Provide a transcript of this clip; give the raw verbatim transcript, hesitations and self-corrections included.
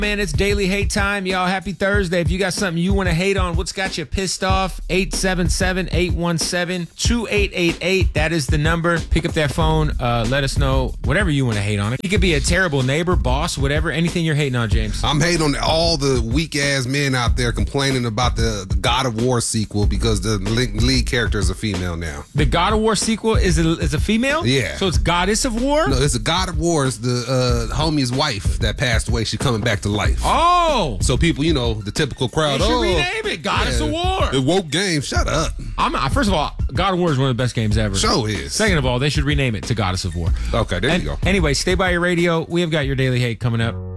Man, it's Daily Hate Time. Y'all, happy Thursday. If you got something you want to hate on, what's got you pissed off, eight seven seven, eight one seven, two eight eight eight. That is the number. Pick up that phone. Uh, let us know whatever you want to hate on. It could be a terrible neighbor, boss, whatever. Anything you're hating on, James. I'm hating on all the weak-ass men out there complaining about the, the God of War sequel because the lead character is a female now. The God of War sequel is a, is a female? Yeah. So it's Goddess of War? No, it's a God of War. It's the uh, homie's wife that passed away. She's coming back to life. Oh. So people, you know, the typical crowd. They should oh, rename it Goddess yeah, of War. The woke game. Shut up. I'm First of all, God of War is one of the best games ever. Show is. Second of all, they should rename it to Goddess of War. Okay, there and, you go. Anyway, stay by your radio. We have got your Daily Hate coming up.